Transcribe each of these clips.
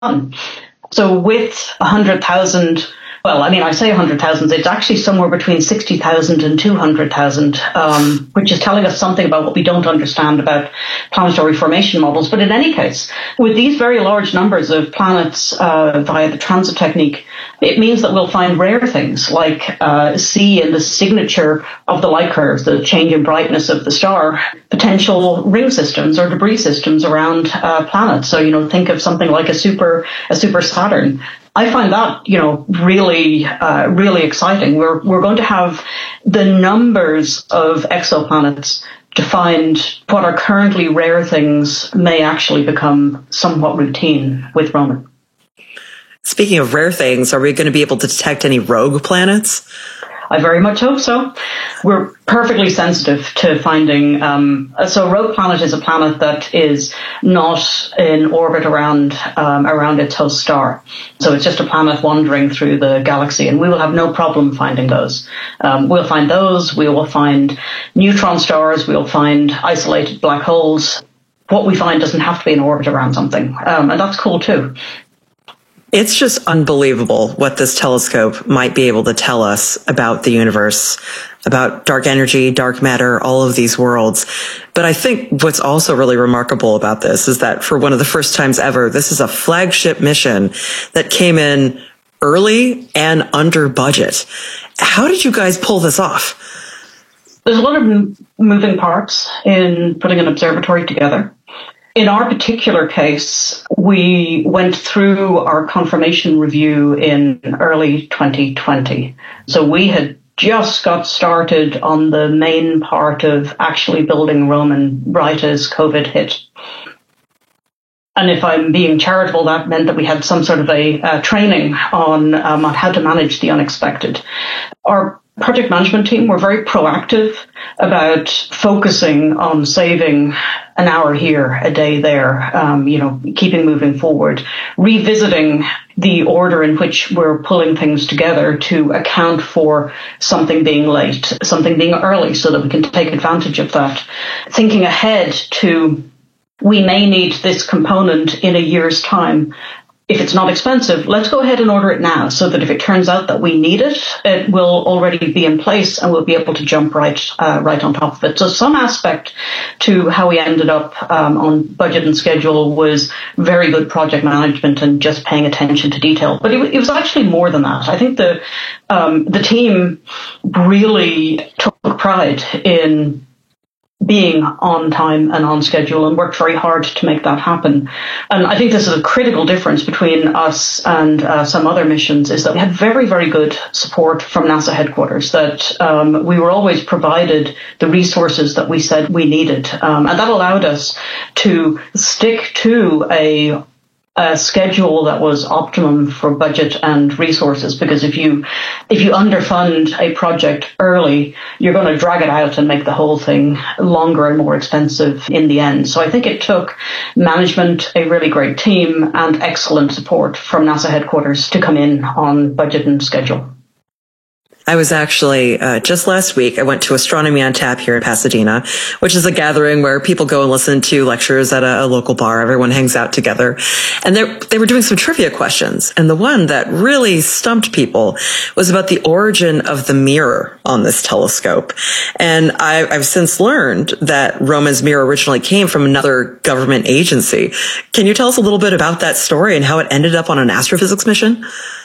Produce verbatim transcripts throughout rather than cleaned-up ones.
So with one hundred thousand, well, I mean, I say one hundred thousand, it's actually somewhere between sixty thousand and two hundred thousand, um, which is telling us something about what we don't understand about planetary formation models. But in any case, with these very large numbers of planets uh, via the transit technique, it means that we'll find rare things like uh, C in the signature of the light curves, the change in brightness of the star, potential ring systems or debris systems around uh, planets. So, you know, think of something like a super, a super Saturn. I find that, you know, really, uh, really exciting. We're, we're going to have the numbers of exoplanets to find what are currently rare things may actually become somewhat routine with Roman. Speaking of rare things, are we going to be able to detect any rogue planets? I very much hope so. We're perfectly sensitive to finding, um, so Rogue Planet is a planet that is not in orbit around, um, around its host star. So it's just a planet wandering through the galaxy, and we will have no problem finding those. Um, we'll find those, we will find neutron stars, we'll find isolated black holes. What we find doesn't have to be in orbit around something, um, and that's cool too. It's just unbelievable what this telescope might be able to tell us about the universe, about dark energy, dark matter, all of these worlds. But I think what's also really remarkable about this is that for one of the first times ever, this is a flagship mission that came in early and under budget. How did you guys pull this off? There's a lot of moving parts in putting an observatory together. In our particular case, we went through our confirmation review in early twenty twenty. So we had just got started on the main part of actually building Roman right as COVID hit. And if I'm being charitable, that meant that we had some sort of a uh, training on, um, on how to manage the unexpected. Our project management team were very proactive about focusing on saving an hour here, a day there, um, you know, keeping moving forward, revisiting the order in which we're pulling things together to account for something being late, something being early so that we can take advantage of that. Thinking ahead to, we may need this component in a year's time. If it's not expensive, let's go ahead and order it now so that if it turns out that we need it, it will already be in place and we'll be able to jump right uh, right on top of it. So some aspect to how we ended up um, on budget and schedule was very good project management and just paying attention to detail. But it, it was actually more than that. I think the um, the team really took pride in being on time and on schedule and worked very hard to make that happen. And I think this is a critical difference between us and uh, some other missions, is that we had very, very good support from NASA headquarters, that um, we were always provided the resources that we said we needed. Um, and that allowed us to stick to a a schedule that was optimum for budget and resources, because if you if you underfund a project early, you're going to drag it out and make the whole thing longer and more expensive in the end. So I think it took management, a really great team, and excellent support from NASA headquarters to come in on budget and schedule. I was actually, uh, just last week, I went to Astronomy on Tap here in Pasadena, which is a gathering where people go and listen to lectures at a, a local bar. Everyone hangs out together. And they they were doing some trivia questions. And the one that really stumped people was about the origin of the mirror on this telescope. And I, I've since learned that Roman's mirror originally came from another government agency. Can you tell us a little bit about that story and how it ended up on an astrophysics mission?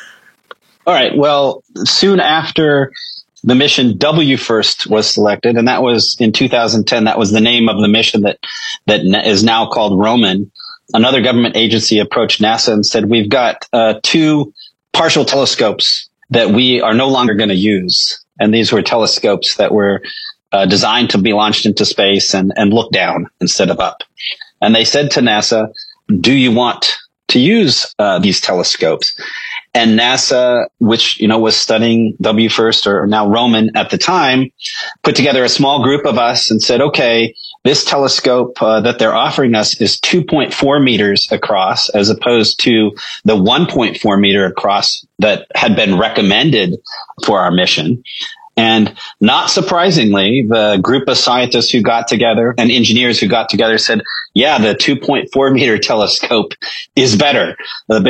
All right. Well, soon after the mission W FIRST was selected, and that was in two thousand ten, that was the name of the mission that, that is now called Roman. Another government agency approached NASA and said, we've got uh, two partial telescopes that we are no longer going to use. And these were telescopes that were uh, designed to be launched into space and, and look down instead of up. And they said to NASA, do you want to use uh, these telescopes? And NASA, which, you know, was studying W FIRST, or now Roman at the time, put together a small group of us and said, okay, this telescope uh, that they're offering us is two point four meters across, as opposed to the one point four meter across that had been recommended for our mission. And not surprisingly, the group of scientists who got together and engineers who got together said, yeah, the two point four meter telescope is better. The